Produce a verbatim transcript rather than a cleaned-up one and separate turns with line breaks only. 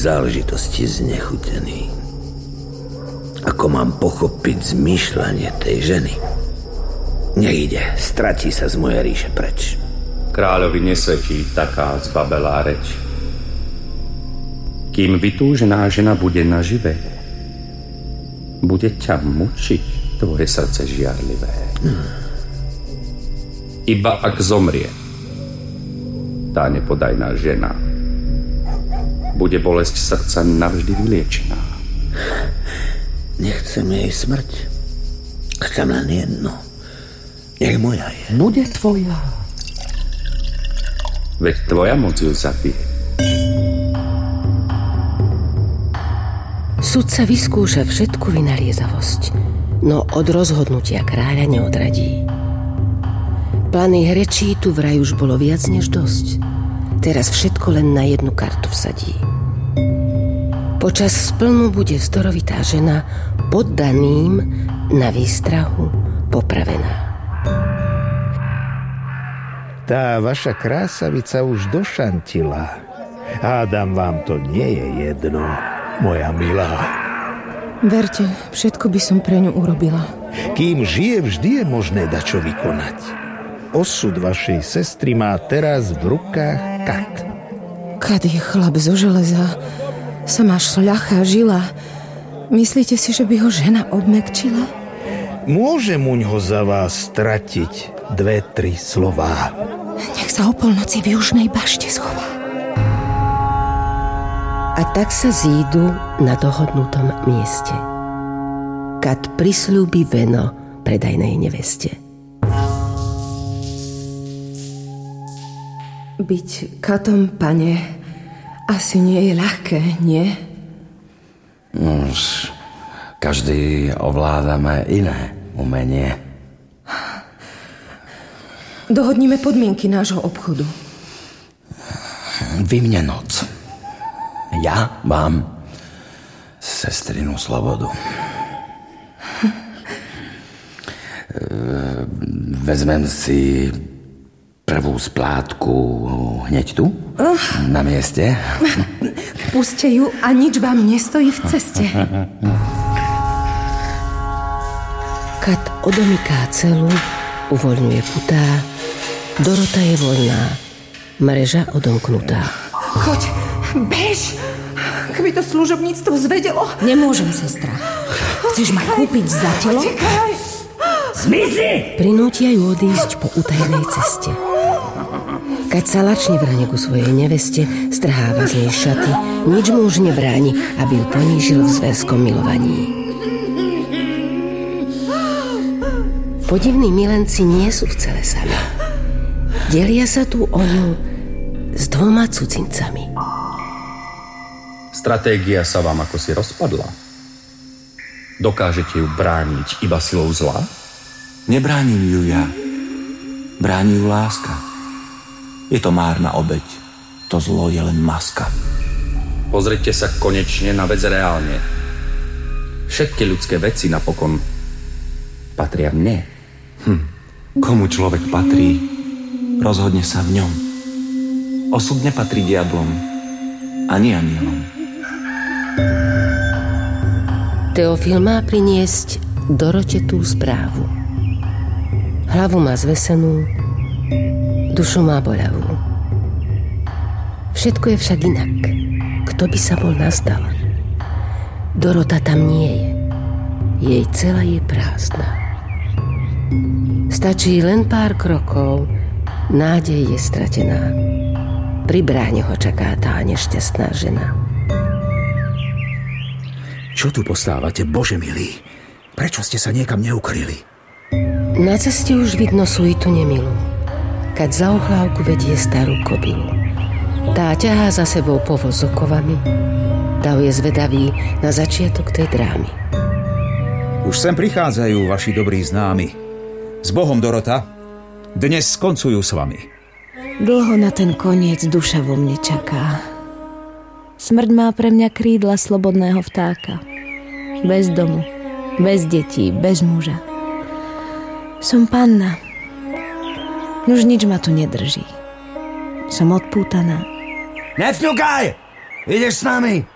záležitosti znechutený. Ako mám pochopiť zmýšľanie tej ženy? Nejde, stratí sa z mojej ríše preč.
Kráľovi nesvedčí taká zbabelá reč. Kým vytúžená žena bude nažive, bude ťa mučiť tvoje srdce žiarlivé. Hmm. Iba ak zomrie tá nepodajná žena, bude bolesť srdca navždy vyliečená.
Nechcem jej smrť. Chcem len jedno. Nech moja je.
Bude tvoja. Veď tvoja moc ju zabije.
Sudca vyskúša všetku vynaliezavosť, no od rozhodnutia kráľa neodradí. Plány hrečí tu vraj už bolo viac než dosť. Teraz všetko len na jednu kartu vsadí. Počas splnu bude vzdorovitá žena poddaným na výstrahu popravená.
Tá vaša krásavica už došantila. Hádam, vám to nie je jedno, moja milá.
Verte, všetko by som pre ňu urobila.
Kým žije, vždy je možné dačo vykonať. Osud vašej sestry má teraz v rukách Kat.
Kat je chlap zo železa. Sama šľachá žila. Myslíte si, že by ho žena obmekčila?
Môže muň ho za vás stratiť dve, tri slová.
Nech sa o polnoci v južnej bašte schová.
A tak sa zídu na dohodnutom mieste. Kat prisľúbi veno predajnej neveste.
Byť Katom, pane, asi nie je ľahké, nie?
Nož, každý ovládame iné umenie.
Dohodnime podmienky nášho obchodu.
Vy mne noc. Ja vám sestrinu slobodu. Vezmem si prvú splátku hneď tu, uh. na mieste.
Puste ju a nič vám nestojí v ceste.
Kat odomyká celu, uvoľňuje putá. Dorota je voľná, mreža odomknutá.
Choď, bež! Keby to služobníctvo zvedelo.
Nemôžem, sestra. Chceš ma kúpiť za telo?
Utekaj!
Zmizni!
Prinútia ju odísť po utajenej ceste. Keď sa lačne vrhne ku svojej neveste, strháva z nej šaty, nič mu už nebráni, aby ju ponížil v zverskom milovaní. Podivní milenci nie sú v cele sami. Delia sa tu o ňu s dvoma cudzincami.
Stratégia sa vám ako si rozpadla. Dokážete ju brániť iba silou zla?
Nebránim ju ja. Bráni ju láska. Je to márna obeť. To zlo je len maska.
Pozrite sa konečne na vec reálne. Všetky ľudské veci napokon patria mne.
Hm. Komu človek patrí, rozhodne sa v ňom. Osud nepatrí diablom, ani anielom.
Teofil má priniesť Dorote tú správu. Hlavu má zvesenú, dušu má boľavú. Všetko je však inak. Kto by sa bol nastal? Dorota tam nie je. Jej cela je prázdna. Stačí len pár krokov, nádej je stratená. Pri bráne ho čaká tá nešťastná žena.
Čo tu postávate, Bože milý? Prečo ste sa niekam neukryli?
Na ceste už vidno suitu nemilú. Keď za ochlávku vedie starú kobylu. Tá ťahá za sebou povoz s okovami. Dav je zvedavý na začiatok tej drámy.
Už sem prichádzajú vaši dobrí známi. S Bohom, Dorota. Dnes skoncujú s vami.
Dlho na ten koniec duša vo mne čaká. Smrť má pre mňa krídla slobodného vtáka. Bez domu, bez detí, bez muža. Som panna. Nuž nič ma tu nedrží. Som odpútaná.
Nevňukaj! Ideš s nami!